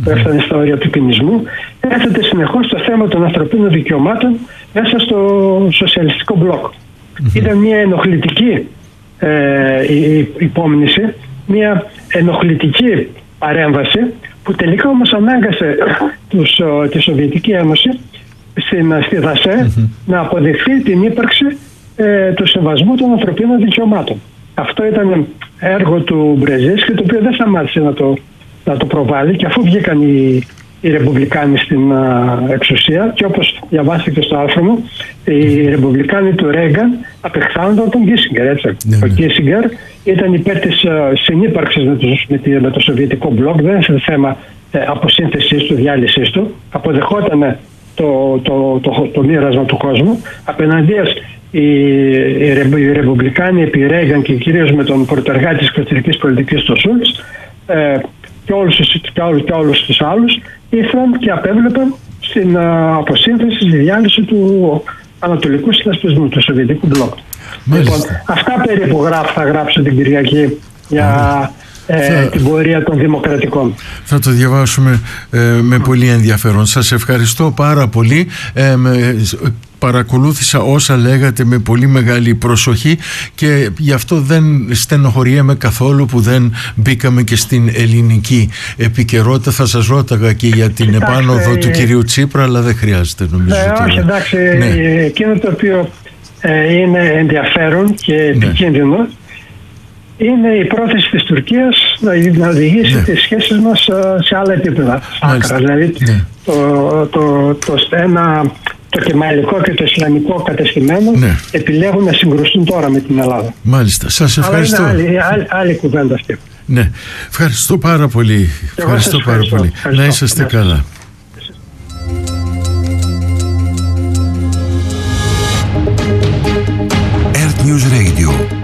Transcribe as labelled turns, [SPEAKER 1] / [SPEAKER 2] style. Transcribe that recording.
[SPEAKER 1] που έφτανε στα όρια του ποινισμού, έθετε συνεχώς το θέμα των ανθρωπίνων δικαιωμάτων μέσα στο σοσιαλιστικό μπλοκ. Ήταν μια ενοχλητική υπόμνηση, μια ενοχλητική παρέμβαση που τελικά όμως ανάγκασε τη Σοβιετική Ένωση στη ΔΑΣΕ να αποδεχθεί την ύπαρξη του σεβασμού των ανθρωπίνων δικαιωμάτων. Αυτό ήταν έργο του Μπρεζίνσκι, το οποίο δεν σταμάτησε να το προβάλλει, και αφού βγήκαν οι Ρεπουμπλικάνοι στην εξουσία, και όπως διαβάστηκε στο άρθρο μου, οι Ρεπουμπλικάνοι του Ρέγκαν απεχθάνονταν τον Κίσιγκερ. Ο Κίσιγκερ ήταν υπέρ της συνύπαρξης με το Σοβιετικό μπλοκ, δεν είναι θέμα αποσύνθεσης του, διάλυσης του. Αποδεχόταν το μοίρασμα του κόσμου. Απέναντίας οι Ρεπουμπλικάνοι επί Ρέγκαν και κυρίως με τον πρωτεργάτη της εξωτερικής πολιτικής του Σούλτς και όλους τους άλλους ήρθαν και απέβλεπαν στην αποσύνθεση, στη διάλυση του ανατολικού συνασπισμού, του Σοβιετικού μπλοκ. Λοιπόν, αυτά περίπου θα γράψω την Κυριακή για την πορεία των δημοκρατικών.
[SPEAKER 2] Θα το διαβάσουμε με πολύ ενδιαφέρον. Σας ευχαριστώ πάρα πολύ. Παρακολούθησα όσα λέγατε με πολύ μεγάλη προσοχή και γι' αυτό δεν στενοχωριέμαι καθόλου που δεν μπήκαμε και στην ελληνική επικαιρότητα. Θα σας ρώταγα και για την επάνωδο του κυρίου Τσίπρα, αλλά δεν χρειάζεται νομίζω.
[SPEAKER 1] Όχι, εντάξει, εκείνο το οποίο είναι ενδιαφέρον και επικίνδυνο είναι η πρόθεση της Τουρκίας να οδηγήσει τις σχέσεις μας σε άλλα επίπεδα. Άκρα, δηλαδή το κεμαλικό και το ισλαμικό κατεστημένο επιλέγουν να συγκρουστούν τώρα με την Ελλάδα.
[SPEAKER 2] Μάλιστα. Σας ευχαριστώ.
[SPEAKER 1] Αλλά είναι άλλη κουβέντα αυτή.
[SPEAKER 2] Ναι. Ευχαριστώ πάρα πολύ. Ευχαριστώ πάρα πολύ. Να είσαστε καλά.